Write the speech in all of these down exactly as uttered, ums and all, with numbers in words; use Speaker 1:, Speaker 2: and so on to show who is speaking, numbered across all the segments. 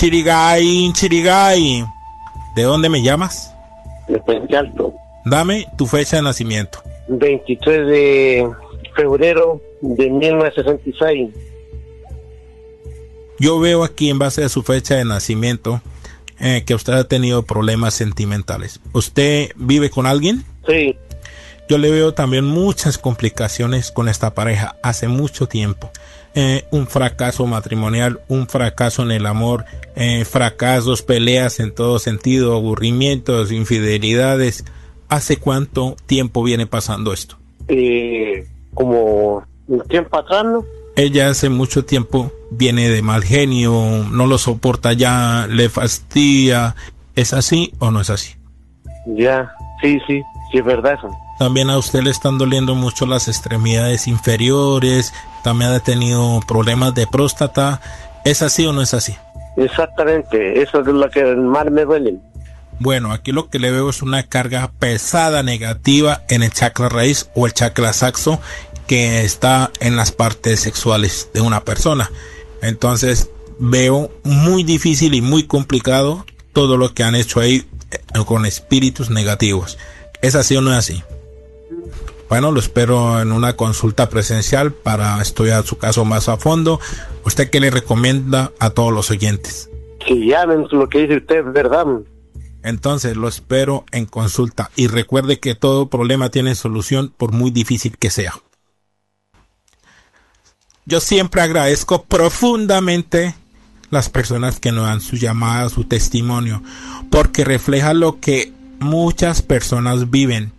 Speaker 1: Chirigay, Chirigay. ¿De dónde me llamas?
Speaker 2: De Puente Alto.
Speaker 1: Dame tu fecha de nacimiento.
Speaker 2: veintitrés de febrero de mil novecientos sesenta y seis.
Speaker 1: Yo veo aquí en base a su fecha de nacimiento eh, que usted ha tenido problemas sentimentales. ¿Usted vive con alguien?
Speaker 2: Sí.
Speaker 1: Yo le veo también muchas complicaciones con esta pareja hace mucho tiempo. Eh, un fracaso matrimonial, un fracaso en el amor, eh, fracasos, peleas en todo sentido, aburrimientos, infidelidades. ¿Hace cuánto tiempo viene pasando esto?
Speaker 2: Eh, como un tiempo atrás, ¿no?
Speaker 1: Ella hace mucho tiempo viene de mal genio, no lo soporta ya, le fastidia. ¿Es así o no es así?
Speaker 2: Ya, sí, sí, sí es verdad eso.
Speaker 1: También a usted le están doliendo mucho las extremidades inferiores, también ha tenido problemas de próstata. ¿Es así o no es así?
Speaker 2: Exactamente, eso es lo que más me duele.
Speaker 1: Bueno, aquí lo que le veo es una carga pesada negativa en el chakra raíz o el chakra saxo, que está en las partes sexuales de una persona. Entonces veo muy difícil y muy complicado todo lo que han hecho ahí con espíritus negativos. ¿Es así o no es así? Bueno, lo espero en una consulta presencial para estudiar su caso más a fondo. ¿Usted qué le recomienda a todos los oyentes?
Speaker 2: Que llamen, lo que dice usted es verdad.
Speaker 1: Entonces lo espero en consulta y recuerde que todo problema tiene solución por muy difícil que sea. Yo siempre agradezco profundamente las personas que nos dan su llamada, su testimonio, porque refleja lo que muchas personas viven.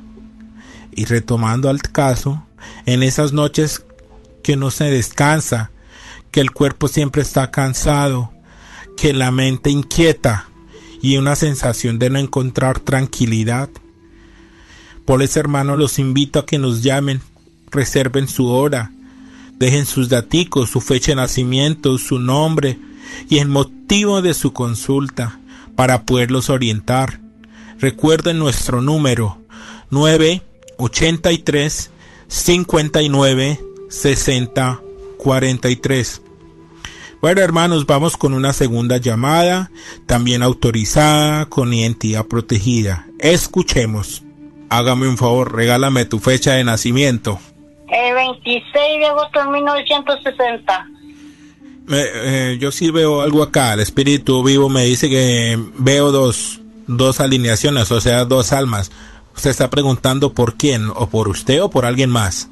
Speaker 1: Y retomando al caso, en esas noches que no se descansa, que el cuerpo siempre está cansado, que la mente inquieta y una sensación de no encontrar tranquilidad. Por eso, hermanos, los invito a que nos llamen, reserven su hora, dejen sus daticos, su fecha de nacimiento, su nombre y el motivo de su consulta para poderlos orientar. Recuerden nuestro número nueve ochenta y tres, cincuenta y nueve, sesenta, cuarenta y tres. Bueno, hermanos, vamos con una segunda llamada, también autorizada, con identidad protegida. Escuchemos. Hágame un favor, regálame tu fecha de nacimiento.
Speaker 3: El veintiséis de agosto de mil novecientos sesenta.
Speaker 1: Eh, eh, yo sí veo algo acá. El espíritu vivo me dice que veo dos, dos alineaciones, o sea, dos almas. ¿Usted está preguntando por quién? ¿O por usted o por alguien más?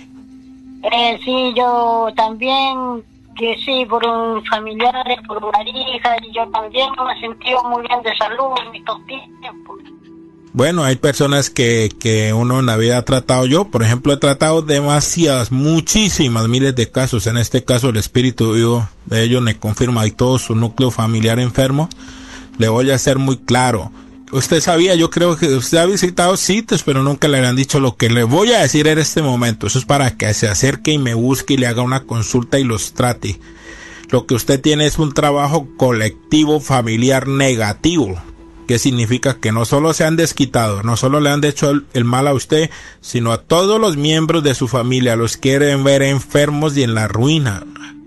Speaker 3: Eh, sí, yo también, que sí, por un familiar, por una hija, y yo también no me he sentido muy bien de salud en estos tiempos.
Speaker 1: Bueno, hay personas que, que uno en la vida ha tratado. Yo, por ejemplo, he tratado demasiadas, muchísimas, miles de casos. En este caso, el espíritu vivo de ellos me confirma y todo su núcleo familiar enfermo. Le voy a ser muy claro. Usted sabía, yo creo que usted ha visitado sitios, pero nunca le habían dicho lo que le voy a decir en este momento. Eso es para que se acerque y me busque y le haga una consulta y los trate. Lo que usted tiene es un trabajo colectivo familiar negativo, que significa que no solo se han desquitado, no solo le han hecho el, el mal a usted, sino a todos los miembros de su familia. Los quieren ver enfermos y en la ruina.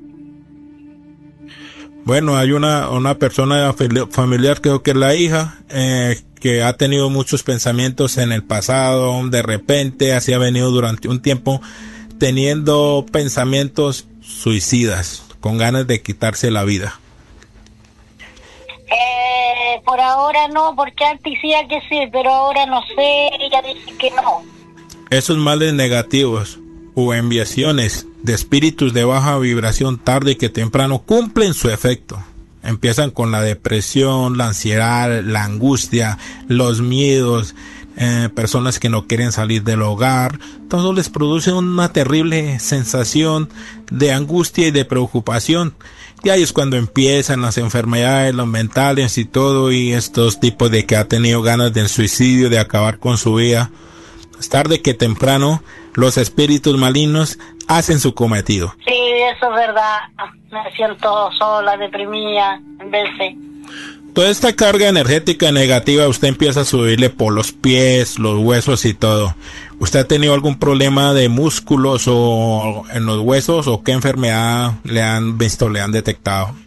Speaker 1: Bueno, hay una, una persona familiar, creo que es la hija, eh, que ha tenido muchos pensamientos en el pasado. De repente, así ha venido durante un tiempo teniendo pensamientos suicidas, con ganas de quitarse la vida.
Speaker 3: Eh, por ahora no, porque antes decía que sí, pero ahora no sé, ella dice que no.
Speaker 1: Esos males negativos o enviaciones de espíritus de baja vibración tarde que temprano cumplen su efecto. Empiezan con la depresión, la ansiedad, la angustia, los miedos, eh, personas que no quieren salir del hogar. Todo les produce una terrible sensación de angustia y de preocupación. Y ahí es cuando empiezan las enfermedades, los mentales y todo, y estos tipos de que ha tenido ganas del suicidio, de acabar con su vida. Es tarde que temprano los espíritus malignos hacen su cometido.
Speaker 3: Sí, eso es verdad. Me siento sola, deprimida, en veces.
Speaker 1: Toda esta carga energética negativa usted empieza a subirle por los pies, los huesos y todo. ¿Usted ha tenido algún problema de músculos o en los huesos o qué enfermedad le han visto, le han detectado?